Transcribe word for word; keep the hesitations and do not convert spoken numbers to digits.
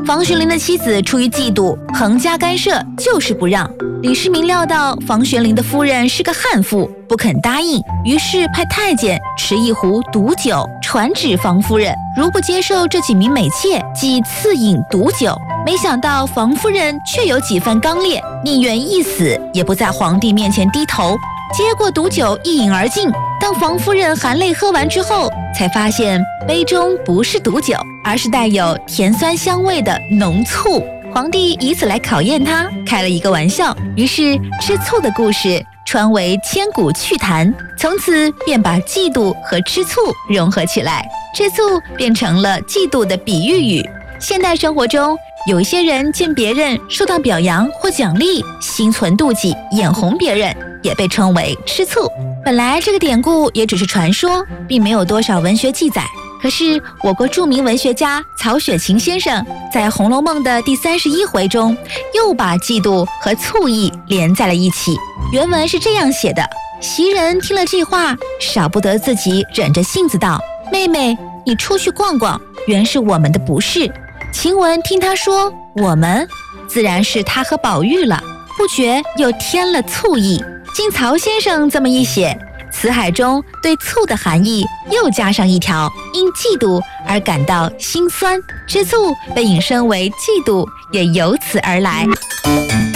房玄龄的妻子出于嫉妒，横加干涉，就是不让。李世民料到房玄龄的夫人是个悍妇，不肯答应，于是派太监持一壶毒酒传旨房夫人，如不接受这几名美妾，即赐饮毒酒。没想到房夫人却有几分刚烈，宁愿一死，也不在皇帝面前低头。接过毒酒一饮而尽。当房夫人含泪喝完之后，才发现杯中不是毒酒，而是带有甜酸香味的浓醋。皇帝以此来考验她，开了一个玩笑，于是吃醋的故事传为千古趣谈，从此便把嫉妒和吃醋融合起来，吃醋变成了嫉妒的比喻语。现代生活中，有一些人见别人受到表扬或奖励，心存妒忌，眼红别人，也被称为吃醋。本来这个典故也只是传说，并没有多少文学记载。可是我国著名文学家曹雪芹先生在《红楼梦》的第三十一回中，又把嫉妒和醋意连在了一起。原文是这样写的：袭人听了这话，少不得自己忍着性子道：“妹妹，你出去逛逛，原是我们的不是。”晴雯听他说我们，自然是他和宝玉了，不觉又添了醋意。经曹先生这么一写，辞海中对醋的含义又加上一条，因嫉妒而感到心酸，吃醋被引申为嫉妒，也由此而来。